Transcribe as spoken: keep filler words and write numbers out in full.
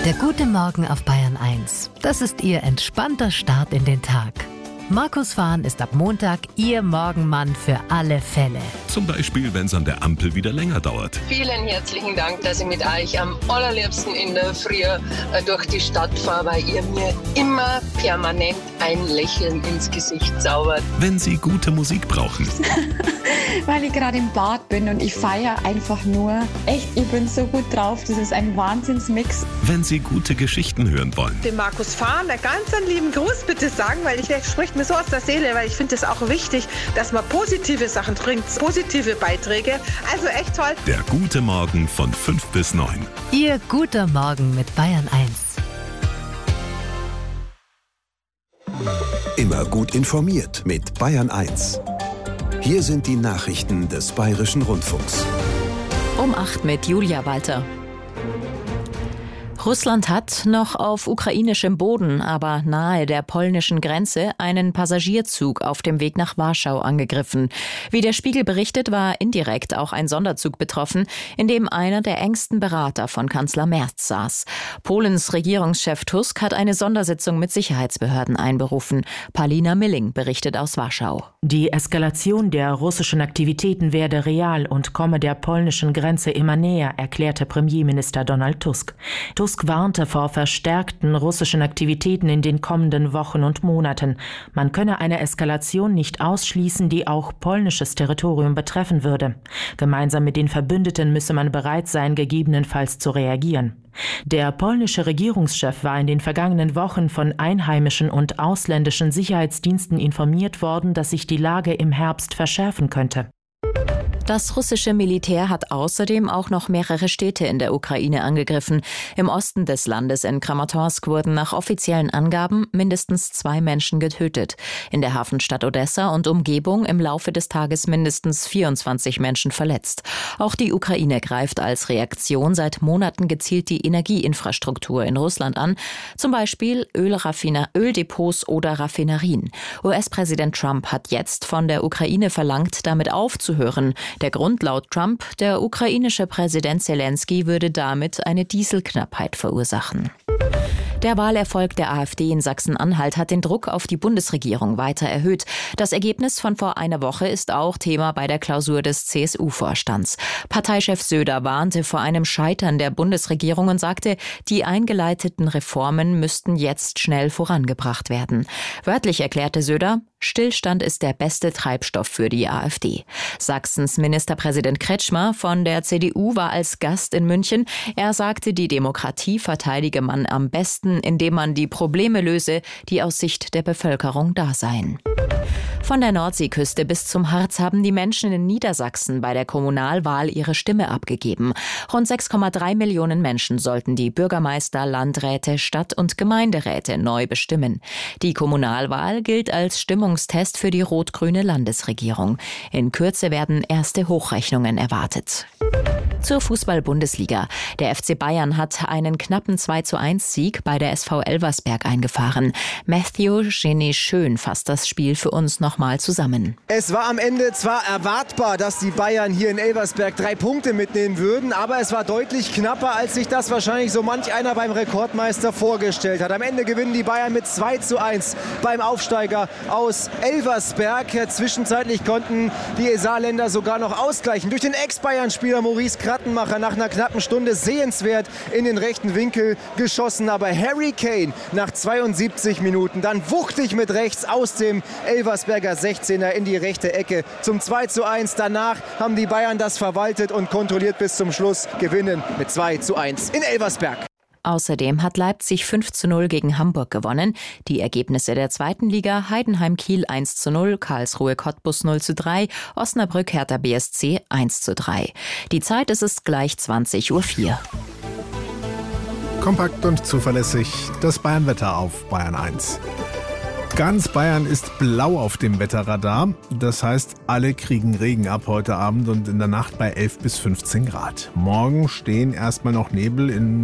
Der gute Morgen auf Bayern eins. Das ist Ihr entspannter Start in den Tag. Markus Fahn ist ab Montag Ihr Morgenmann für alle Fälle. Zum Beispiel, wenn es an der Ampel wieder länger dauert. Vielen herzlichen Dank, dass ich mit euch am allerliebsten in der Früh äh, durch die Stadt fahre, weil ihr mir immer permanent ein Lächeln ins Gesicht zaubert. Wenn Sie gute Musik brauchen. Weil ich gerade im Bad bin und ich feiere einfach nur. Echt, ich bin so gut drauf. Das ist ein Wahnsinnsmix. Wenn Sie gute Geschichten hören wollen. Dem Markus Fahn einen ganz einen lieben Gruß bitte sagen, weil ich, der spricht mir so aus der Seele, weil ich finde es auch wichtig, dass man positive Sachen trinkt, positive Beiträge. Also echt toll. Der gute Morgen von fünf bis neun. Ihr guter Morgen mit Bayern eins. Immer gut informiert mit Bayern eins. Hier sind die Nachrichten des Bayerischen Rundfunks. Um acht mit Julia Walter. Russland hat noch auf ukrainischem Boden, aber nahe der polnischen Grenze, einen Passagierzug auf dem Weg nach Warschau angegriffen. Wie der Spiegel berichtet, war indirekt auch ein Sonderzug betroffen, in dem einer der engsten Berater von Kanzler Merz saß. Polens Regierungschef Tusk hat eine Sondersitzung mit Sicherheitsbehörden einberufen. Palina Milling berichtet aus Warschau. Die Eskalation der russischen Aktivitäten werde real und komme der polnischen Grenze immer näher, erklärte Premierminister Donald Tusk. Tusk warnte vor verstärkten russischen Aktivitäten in den kommenden Wochen und Monaten. Man könne eine Eskalation nicht ausschließen, die auch polnisches Territorium betreffen würde. Gemeinsam mit den Verbündeten müsse man bereit sein, gegebenenfalls zu reagieren. Der polnische Regierungschef war in den vergangenen Wochen von einheimischen und ausländischen Sicherheitsdiensten informiert worden, dass sich die Lage im Herbst verschärfen könnte. Das russische Militär hat außerdem auch noch mehrere Städte in der Ukraine angegriffen. Im Osten des Landes in Kramatorsk wurden nach offiziellen Angaben mindestens zwei Menschen getötet. In der Hafenstadt Odessa und Umgebung im Laufe des Tages mindestens vierundzwanzig Menschen verletzt. Auch die Ukraine greift als Reaktion seit Monaten gezielt die Energieinfrastruktur in Russland an, zum Beispiel Ölraffiner- Öldepots oder Raffinerien. U S-Präsident Trump hat jetzt von der Ukraine verlangt, damit aufzuhören. Der Grund laut Trump, der ukrainische Präsident Zelensky würde damit eine Dieselknappheit verursachen. Der Wahlerfolg der AfD in Sachsen-Anhalt hat den Druck auf die Bundesregierung weiter erhöht. Das Ergebnis von vor einer Woche ist auch Thema bei der Klausur des C S U-Vorstands. Parteichef Söder warnte vor einem Scheitern der Bundesregierung und sagte, die eingeleiteten Reformen müssten jetzt schnell vorangebracht werden. Wörtlich erklärte Söder, Stillstand ist der beste Treibstoff für die AfD. Sachsens Ministerpräsident Kretschmer von der C D U war als Gast in München. Er sagte, die Demokratie verteidige man am besten, indem man die Probleme löse, die aus Sicht der Bevölkerung da seien. Von der Nordseeküste bis zum Harz haben die Menschen in Niedersachsen bei der Kommunalwahl ihre Stimme abgegeben. Rund sechs Komma drei Millionen Menschen sollten die Bürgermeister, Landräte, Stadt- und Gemeinderäte neu bestimmen. Die Kommunalwahl gilt als Stimmungstest für die rot-grüne Landesregierung. In Kürze werden erste Hochrechnungen erwartet. Zur Fußball-Bundesliga. Der F C Bayern hat einen knappen zwei zu eins Sieg bei der S V Elversberg eingefahren. Matthew Genie-Schön fasst das Spiel für uns nochmal zusammen. Es war am Ende zwar erwartbar, dass die Bayern hier in Elversberg drei Punkte mitnehmen würden, aber es war deutlich knapper, als sich das wahrscheinlich so manch einer beim Rekordmeister vorgestellt hat. Am Ende gewinnen die Bayern mit zwei zu eins beim Aufsteiger aus Elversberg. Zwischenzeitlich konnten die Saarländer sogar noch ausgleichen durch den Ex-Bayern-Spieler Maurice Krattenmacher nach einer knappen Stunde sehenswert in den rechten Winkel geschossen. Aber Harry Kane nach zweiundsiebzig Minuten dann wuchtig mit rechts aus dem Elversberger sechzehner in die rechte Ecke zum zwei zu eins. Danach haben die Bayern das verwaltet und kontrolliert bis zum Schluss, gewinnen mit zwei zu eins in Elversberg. Außerdem hat Leipzig fünf zu null gegen Hamburg gewonnen. Die Ergebnisse der zweiten Liga: Heidenheim-Kiel eins zu null, Karlsruhe-Cottbus null zu drei, Osnabrück-Hertha B S C eins zu drei. Die Zeit ist es gleich zwanzig Uhr vier. Kompakt und zuverlässig das Bayern-Wetter auf Bayern eins. Ganz Bayern ist blau auf dem Wetterradar. Das heißt, alle kriegen Regen ab heute Abend und in der Nacht bei elf bis fünfzehn Grad. Morgen stehen erstmal noch Nebel in